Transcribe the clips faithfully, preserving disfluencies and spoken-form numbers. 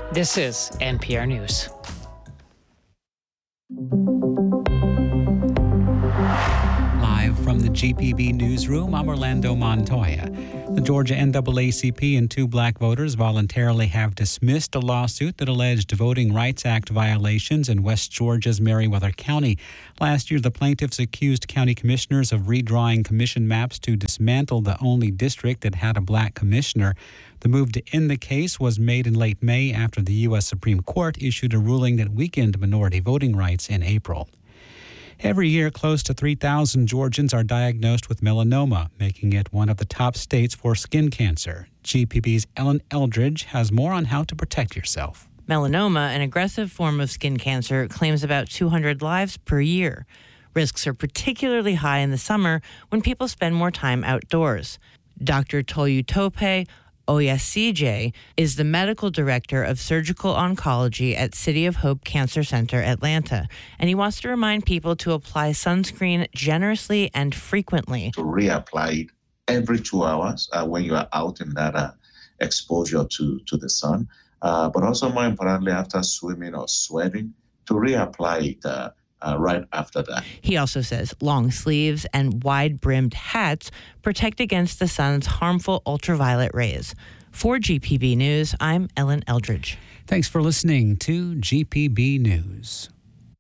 This is N P R News. Live from the G P B newsroom, I'm Orlando Montoya. The Georgia N double A C P and two black voters voluntarily have dismissed a lawsuit that alleged Voting Rights Act violations in West Georgia's Meriwether County. Last year, the plaintiffs accused county commissioners of redrawing commission maps to dismantle the only district that had a black commissioner. The move to end the case was made in late May after the U S Supreme Court issued a ruling that weakened minority voting rights in April. Every year, close to three thousand Georgians are diagnosed with melanoma, making it one of the top states for skin cancer. G P B's Ellen Eldridge has more on how to protect yourself. Melanoma, an aggressive form of skin cancer, claims about two hundred lives per year. Risks are particularly high in the summer when people spend more time outdoors. Doctor Tolu Tope Oyasije is the medical director of surgical oncology at City of Hope Cancer Center, Atlanta, and he wants to remind people to apply sunscreen generously and frequently. To reapply it every two hours uh, when you are out in that uh, exposure to, to the sun, uh, but also more importantly, after swimming or sweating, to reapply it uh, Uh, right after that. He also says long sleeves and wide-brimmed hats protect against the sun's harmful ultraviolet rays. For G P B News, I'm Ellen Eldridge. Thanks for listening to G P B News.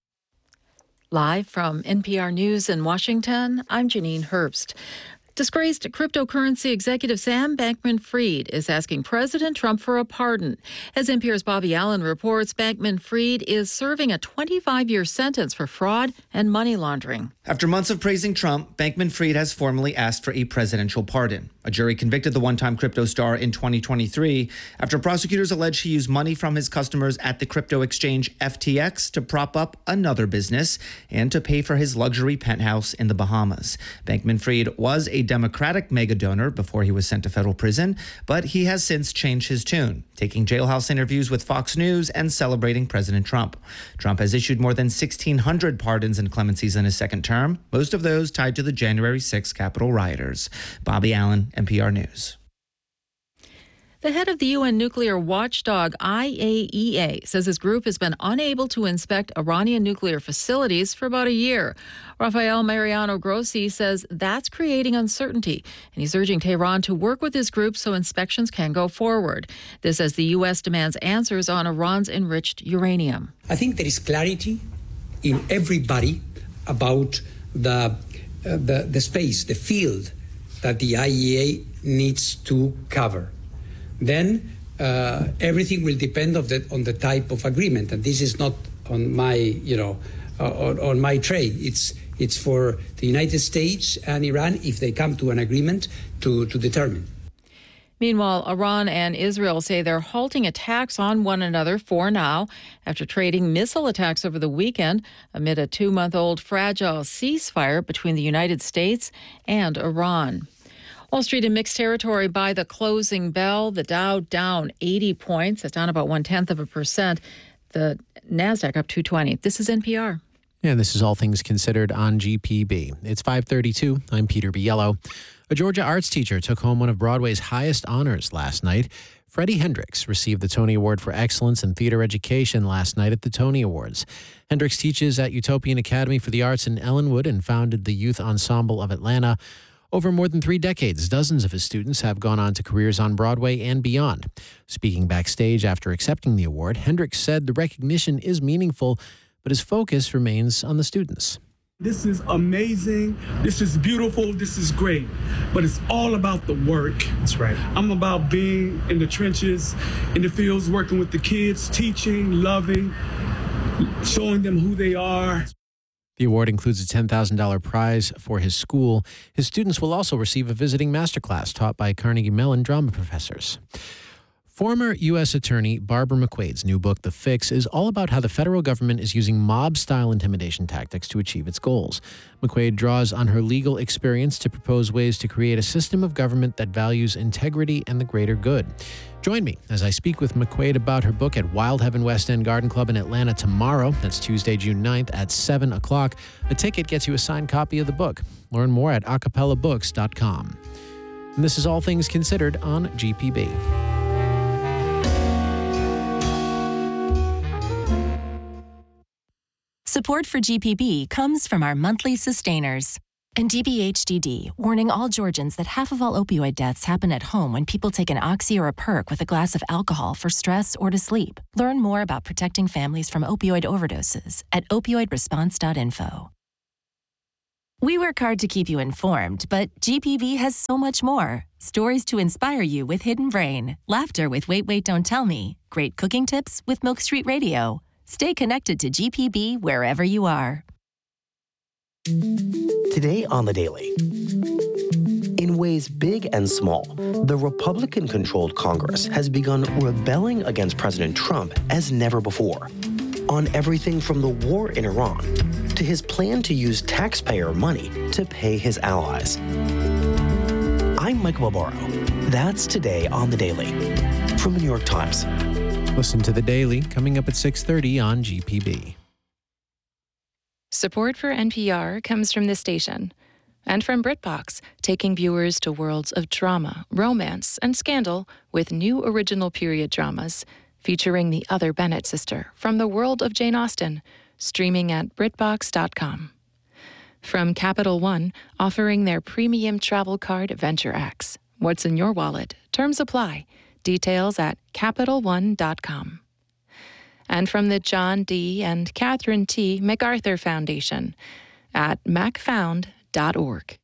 Live from N P R News in Washington, I'm Janine Herbst. Disgraced cryptocurrency executive Sam Bankman-Fried is asking President Trump for a pardon. As N P R's Bobby Allen reports, Bankman-Fried is serving a twenty-five-year sentence for fraud and money laundering. After months of praising Trump, Bankman-Fried has formally asked for a presidential pardon. A jury convicted the one-time crypto star in twenty twenty-three after prosecutors alleged he used money from his customers at the crypto exchange F T X to prop up another business and to pay for his luxury penthouse in the Bahamas. Bankman-Fried was a Democratic mega donor before he was sent to federal prison, but he has since changed his tune, taking jailhouse interviews with Fox News and celebrating President Trump. Trump has issued more than sixteen hundred pardons and clemencies in his second term, most of those tied to the January sixth Capitol rioters. Bobby Allen, N P R News. The head of the U N nuclear watchdog I A E A says his group has been unable to inspect Iranian nuclear facilities for about a year. Rafael Mariano Grossi says that's creating uncertainty, and he's urging Tehran to work with his group so inspections can go forward. This as the U S demands answers on Iran's enriched uranium. I think there is clarity in everybody about the, uh, the, the space, the field that the I A E A needs to cover. Then uh, everything will depend of the, on the type of agreement, and this is not on my, you know, uh, on, on my tray. It's it's for the United States and Iran, if they come to an agreement, to, to determine. Meanwhile, Iran and Israel say they're halting attacks on one another for now after trading missile attacks over the weekend amid a two-month-old fragile ceasefire between the United States and Iran. Wall Street in mixed territory by the closing bell. The Dow down eighty points. That's down about one-tenth of a percent. The NASDAQ up two twenty. This is N P R. Yeah, this is All Things Considered on G P B. It's five thirty-two. I'm Peter Biello. A Georgia arts teacher took home one of Broadway's highest honors last night. Freddie Hendrix received the Tony Award for Excellence in Theater Education last night at the Tony Awards. Hendrix teaches at Utopian Academy for the Arts in Ellenwood and founded the Youth Ensemble of Atlanta. Over more than three decades, dozens of his students have gone on to careers on Broadway and beyond. Speaking backstage after accepting the award, Hendrix said the recognition is meaningful, but his focus remains on the students. This is amazing. This is beautiful. This is great. But it's all about the work. That's right. I'm about being in the trenches, in the fields, working with the kids, teaching, loving, showing them who they are. The award includes a ten thousand dollars prize for his school. His students will also receive a visiting masterclass taught by Carnegie Mellon drama professors. Former U S Attorney Barbara McQuade's new book, The Fix, is all about how the federal government is using mob-style intimidation tactics to achieve its goals. McQuade draws on her legal experience to propose ways to create a system of government that values integrity and the greater good. Join me as I speak with McQuade about her book at Wild Heaven West End Garden Club in Atlanta tomorrow. That's Tuesday, June ninth at seven o'clock. A ticket gets you a signed copy of the book. Learn more at acapella books dot com. And this is All Things Considered on G P B. Support for G P B comes from our monthly sustainers. And D B H D D, warning all Georgians that half of all opioid deaths happen at home when people take an Oxy or a Perk with a glass of alcohol for stress or to sleep. Learn more about protecting families from opioid overdoses at opioid response dot info. We work hard to keep you informed, but G P B has so much more. Stories to inspire you with Hidden Brain, laughter with Wait, Wait, Don't Tell Me, great cooking tips with Milk Street Radio. Stay connected to G P B wherever you are. Today on The Daily. In ways big and small, the Republican-controlled Congress has begun rebelling against President Trump as never before. On everything from the war in Iran to his plan to use taxpayer money to pay his allies. I'm Mike Barbaro. That's Today on The Daily from the New York Times. Listen to The Daily coming up at six thirty on G P B. Support for N P R comes from this station and from BritBox, taking viewers to worlds of drama, romance, and scandal with new original period dramas featuring the other Bennett sister from the world of Jane Austen, streaming at BritBox dot com. From Capital One, offering their premium travel card Venture X. What's in your wallet? Terms apply. Details at Capital One dot com. And from the John D. and Catherine T. MacArthur Foundation at mac found dot org.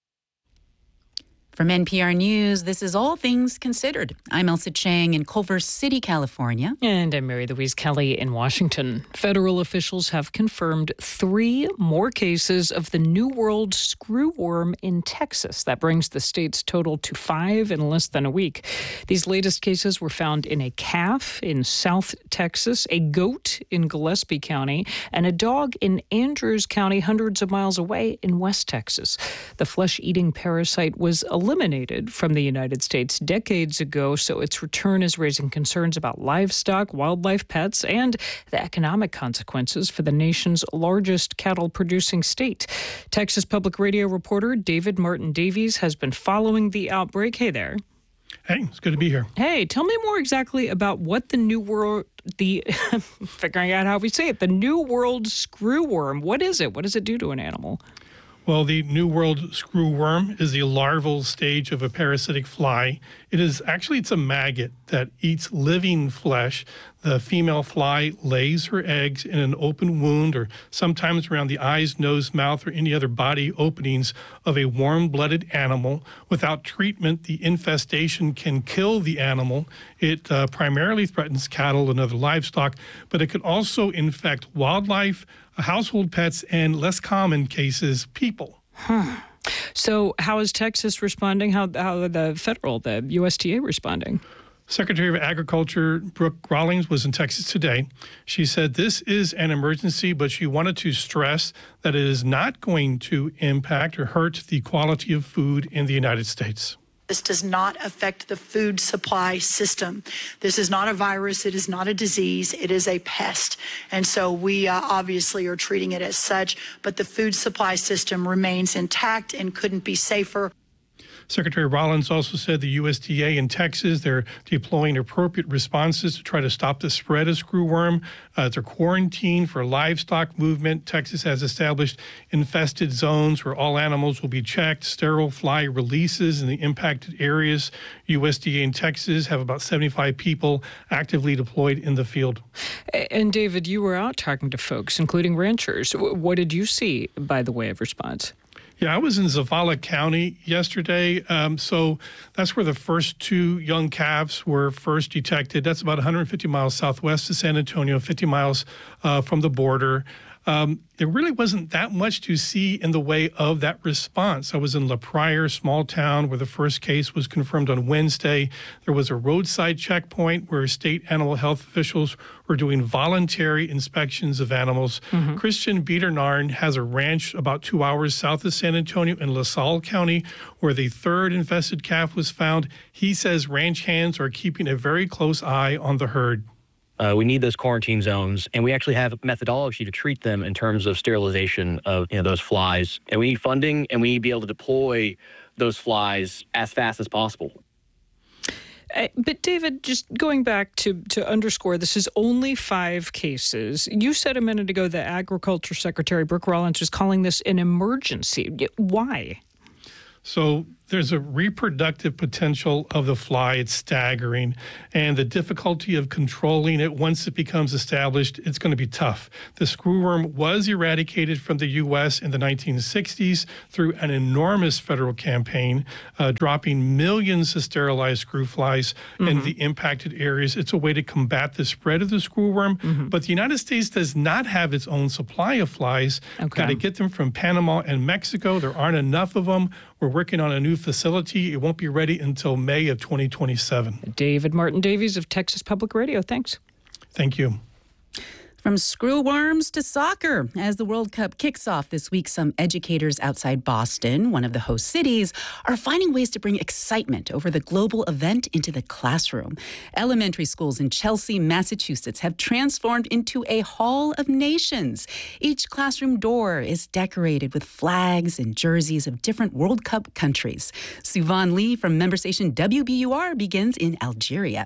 From N P R News, this is All Things Considered. I'm Elsa Chang in Culver City, California. And I'm Mary Louise Kelly in Washington. Federal officials have confirmed three more cases of the New World screwworm in Texas. That brings the state's total to five in less than a week. These latest cases were found in a calf in South Texas, a goat in Gillespie County, and a dog in Andrews County, hundreds of miles away in West Texas. The flesh-eating parasite was eliminated from the United States decades ago, so its return is raising concerns about livestock, wildlife, pets, and the economic consequences for the nation's largest cattle-producing state. Texas Public Radio reporter David Martin Davies has been following the outbreak. Hey there. Hey, it's good to be here. Hey, tell me more exactly about what the New World, the, figuring out how we say it, the New World screwworm. What is it? What does it do to an animal? Well, the New World screwworm is the larval stage of a parasitic fly. It is actually, it's a maggot that eats living flesh. The female fly lays her eggs in an open wound or sometimes around the eyes, nose, mouth, or any other body openings of a warm-blooded animal. Without treatment, the infestation can kill the animal. It uh, primarily threatens cattle and other livestock, but it could also infect wildlife, household pets, and less common cases, people. Huh. So how is Texas responding? How how the federal, the U S D A responding? Secretary of Agriculture Brooke Rawlings was in Texas today. She said this is an emergency, but she wanted to stress that it is not going to impact or hurt the quality of food in the United States. This does not affect the food supply system. This is not a virus. It is not a disease. It is a pest. And so we uh, obviously are treating it as such, but the food supply system remains intact and couldn't be safer. Secretary Rawlings also said the U S D A in Texas, they're deploying appropriate responses to try to stop the spread of screwworm. Uh, it's a quarantine for livestock movement. Texas has established infested zones where all animals will be checked, sterile fly releases in the impacted areas. U S D A in Texas have about seventy-five people actively deployed in the field. And David, you were out talking to folks, including ranchers. What did you see by the way of response? Yeah, I was in Zavala County yesterday. Um, so that's where the first two young calves were first detected. That's about one hundred fifty miles southwest of San Antonio, fifty miles uh, from the border. Um, there really wasn't that much to see in the way of that response. I was in La Pryor, small town, where the first case was confirmed on Wednesday. There was a roadside checkpoint where state animal health officials were doing voluntary inspections of animals. Mm-hmm. Christian Biedernarn has a ranch about two hours south of San Antonio in LaSalle County, where the third infested calf was found. He says ranch hands are keeping a very close eye on the herd. Uh, we need those quarantine zones, and we actually have a methodology to treat them in terms of sterilization of you know, those flies. And we need funding, and we need to be able to deploy those flies as fast as possible. Uh, but David, just going back to, to underscore, this is only five cases. You said a minute ago that Agriculture Secretary Brooke Rollins is calling this an emergency. Why? So there's a reproductive potential of the fly. It's staggering. And the difficulty of controlling it once it becomes established, it's going to be tough. The screwworm was eradicated from the U S in the nineteen sixties through an enormous federal campaign, uh, dropping millions of sterilized screw flies mm-hmm. in the impacted areas. It's a way to combat the spread of the screwworm. Mm-hmm. But the United States does not have its own supply of flies. Okay. Got to get them from Panama and Mexico. There aren't enough of them. We're working on a new facility. It won't be ready until May of twenty twenty-seven. David Martin Davies of Texas Public Radio. Thanks. Thank you. From screwworms to soccer. As the World Cup kicks off this week, some educators outside Boston, one of the host cities, are finding ways to bring excitement over the global event into the classroom. Elementary schools in Chelsea, Massachusetts have transformed into a hall of nations. Each classroom door is decorated with flags and jerseys of different World Cup countries. Suvan Lee from member station W B U R begins in Algeria.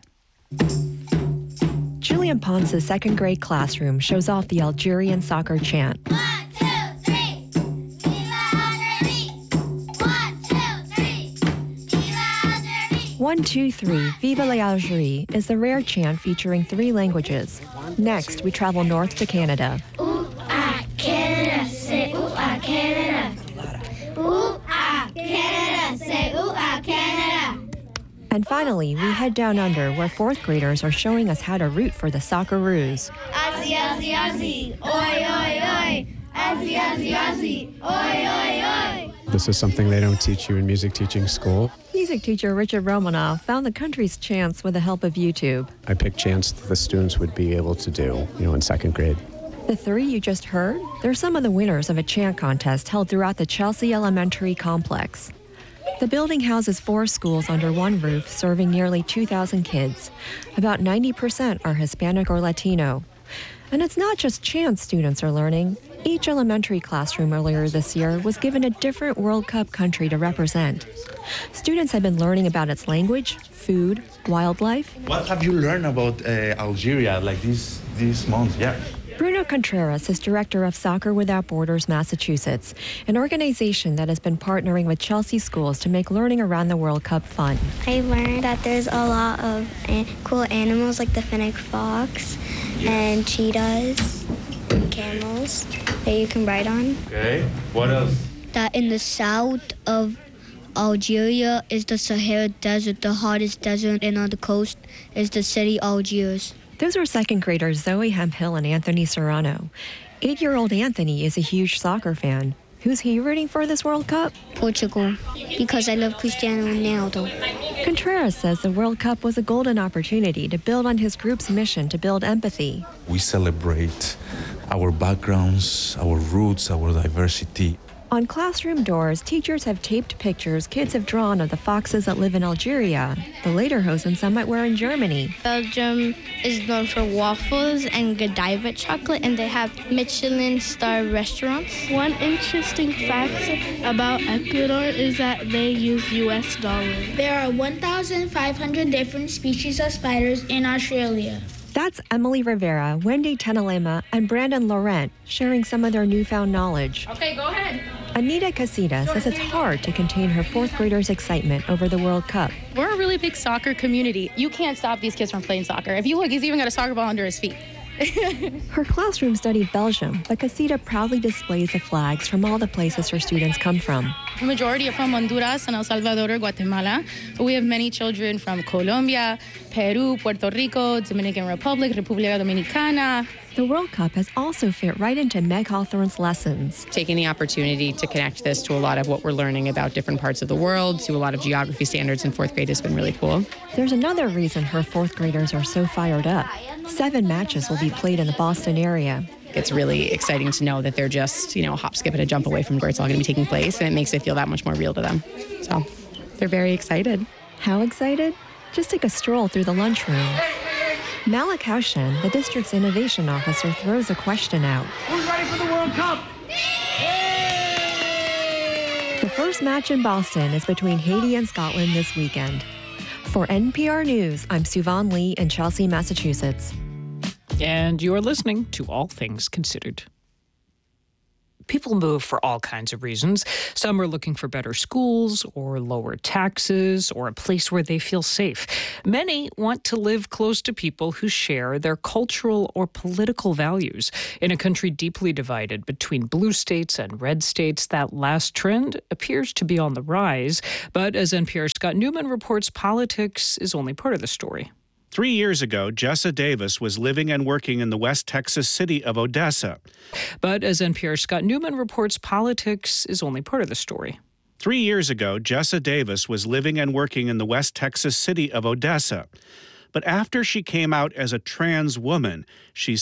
Julian Ponce's second grade classroom shows off the Algerian soccer chant. One, two, three. Viva Algerie. One, two, three. Viva Algerie. One, two, three. Viva l'Algérie is the rare chant featuring three languages. Next, we travel north to Canada. Ooh, ah, Canada. Say ooh, ah, Canada. Ooh, ah, Canada. Say ooh, ah, Canada. And finally, we head down under where fourth graders are showing us how to root for the Socceroos. Aussie, Aussie, Aussie, oi, oi, oi. Aussie, Aussie, Aussie, oi, oi, oi. This is something they don't teach you in music teaching school. Music teacher Richard Romanoff found the country's chants with the help of YouTube. I picked chants that the students would be able to do, you know, in second grade. The three you just heard, they're some of the winners of a chant contest held throughout the Chelsea Elementary complex. The building houses four schools under one roof, serving nearly two thousand kids. About ninety percent are Hispanic or Latino. And it's not just chants students are learning. Each elementary classroom earlier this year was given a different World Cup country to represent. Students have been learning about its language, food, wildlife. What have you learned about uh, Algeria, like this, this month? Yeah. Bruno Contreras is director of Soccer Without Borders Massachusetts, an organization that has been partnering with Chelsea schools to make learning around the World Cup fun. I learned that there's a lot of cool animals like the fennec fox and cheetahs and camels that you can ride on. Okay, what else? That in the south of Algeria is the Sahara Desert, the hottest desert, and on the coast is the city Algiers. Those are second graders Zoe Hemphill and Anthony Serrano. Eight-year-old Anthony is a huge soccer fan. Who's he rooting for this World Cup? Portugal, because I love Cristiano Ronaldo. Contreras says the World Cup was a golden opportunity to build on his group's mission to build empathy. We celebrate our backgrounds, our roots, our diversity. On classroom doors, teachers have taped pictures kids have drawn of the foxes that live in Algeria, the lederhosen some might wear in Germany. Belgium is known for waffles and Godiva chocolate, and they have Michelin star restaurants. One interesting fact about Ecuador is that they use U S dollars. There are one thousand five hundred different species of spiders in Australia. That's Emily Rivera, Wendy Tenalema, and Brandon Laurent sharing some of their newfound knowledge. Okay, go ahead. Anita Casita says it's hard to contain her fourth graders' excitement over the World Cup. We're a really big soccer community. You can't stop these kids from playing soccer. If you look, he's even got a soccer ball under his feet. Her classroom studied Belgium, but Casita proudly displays the flags from all the places her students come from. The majority are from Honduras and El Salvador or Guatemala, but we have many children from Colombia, Peru, Puerto Rico, Dominican Republic, República Dominicana. The World Cup has also fit right into Meg Hawthorne's lessons. Taking the opportunity to connect this to a lot of what we're learning about different parts of the world, to a lot of geography standards in fourth grade has been really cool. There's another reason her fourth graders are so fired up. Seven matches will be played in the Boston area. It's really exciting to know that they're just, you know, a hop, skip, and a jump away from where it's all going to be taking place, and it makes it feel that much more real to them. So they're very excited. How excited? Just take a stroll through the lunchroom. Malik Haushen, the district's innovation officer, throws a question out. Who's ready for the World Cup? The first match in Boston is between Haiti and Scotland this weekend. For N P R News, I'm Suvan Lee in Chelsea, Massachusetts. And you're listening to All Things Considered. People move for all kinds of reasons. Some are looking for better schools or lower taxes or a place where they feel safe. Many want to live close to people who share their cultural or political values. In a country deeply divided between blue states and red states, that last trend appears to be on the rise. But as N P R's Scott Newman reports, politics is only part of the story. Three years ago, Jessa Davis was living and working in the West Texas city of Odessa. But as N P R's Scott Newman reports, politics is only part of the story. Three years ago, Jessa Davis was living and working in the West Texas city of Odessa. But after she came out as a trans woman, she